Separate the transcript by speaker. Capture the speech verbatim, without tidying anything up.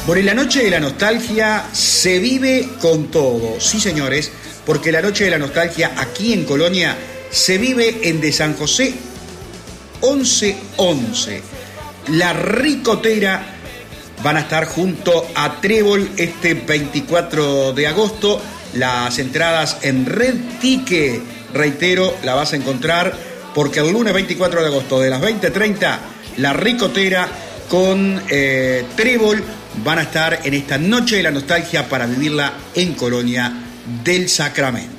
Speaker 1: Bueno, y la noche de la nostalgia se vive con todo, sí señores, porque la noche de la nostalgia aquí en Colonia se vive en de San José once once. La Ricotera van a estar junto a Trébol este veinticuatro de agosto. Las entradas en Red Ticket, reitero, la vas a encontrar porque el lunes veinticuatro de agosto de las veinte treinta, La Ricotera con eh, Trébol van a estar en esta noche de la nostalgia para vivirla en Colonia del Sacramento.